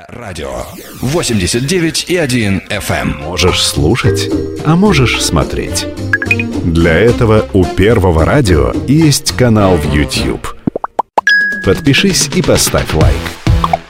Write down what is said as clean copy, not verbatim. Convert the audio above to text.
Радио 89,1 FM. Можешь слушать, а можешь смотреть. Для этого у Первого радио есть канал в YouTube. Подпишись и поставь лайк.